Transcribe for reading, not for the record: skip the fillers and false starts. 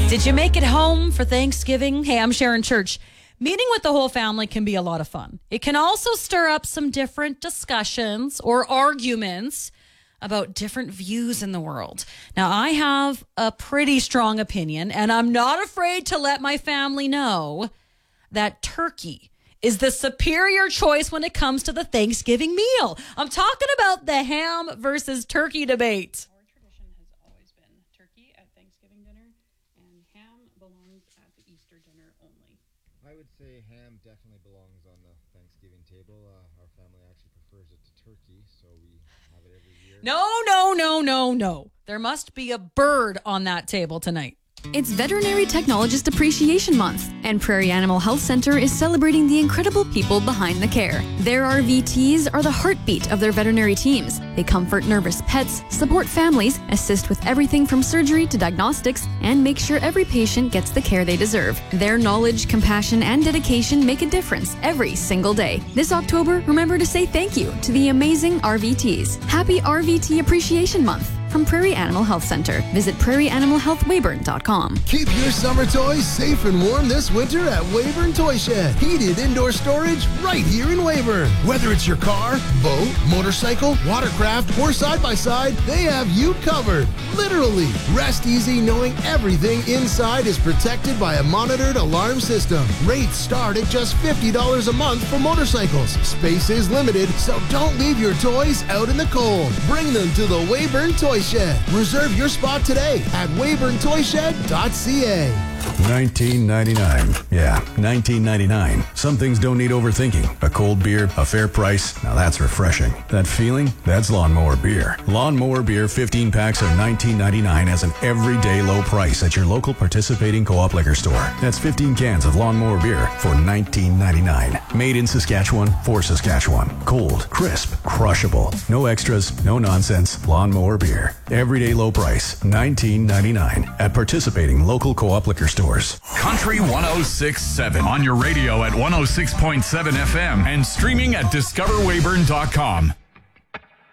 Did you make it home for Thanksgiving? Hey, I'm Sharon Church. Meeting with the whole family can be a lot of fun. It can also stir up some different discussions or arguments about different views in the world. Now, I have a pretty strong opinion, and I'm not afraid to let my family know that turkey is the superior choice when it comes to the Thanksgiving meal. I'm talking about the ham versus turkey debate. Our tradition has always been turkey at Thanksgiving dinner, and ham belongs at the Easter dinner only. I would say ham definitely belongs on the Thanksgiving table. Our family actually prefers it to turkey, so we have it every year. No. There must be a bird on that table tonight. It's Veterinary Technologist Appreciation Month, and Prairie Animal Health Center is celebrating the incredible people behind the care. Their RVTs are the heartbeat of their veterinary teams. They comfort nervous pets, support families, assist with everything from surgery to diagnostics, and make sure every patient gets the care they deserve. Their knowledge, compassion, and dedication make a difference every single day. This October, remember to say thank you to the amazing RVTs. Happy RVT Appreciation Month from Prairie Animal Health Center. Visit prairieanimalhealthweyburn.com. Keep your summer toys safe and warm this winter at Weyburn Toy Shed. Heated indoor storage right here in Weyburn. Whether it's your car, boat, motorcycle, watercraft, or side-by-side, they have you covered. Literally. Rest easy knowing everything inside is protected by a monitored alarm system. Rates start at just $50 a month for motorcycles. Space is limited, so don't leave your toys out in the cold. Bring them to the Weyburn Toy Shed. Reserve your spot today at weyburntoyshed.ca. 1999. Yeah, 1999. Some things don't need overthinking. A cold beer, a fair price. Now that's refreshing. That feeling? That's Lawnmower Beer. Lawnmower Beer 15 packs of $19.99 as an everyday low price at your local participating co-op liquor store. That's 15 cans of Lawnmower Beer for $19.99. Made in Saskatchewan for Saskatchewan. Cold, crisp, crushable. No extras, no nonsense. Lawnmower Beer. Everyday low price. $19.99 at participating local co-op liquor stores. Country 106.7 on your radio at 106.7 FM and streaming at discoverweyburn.com.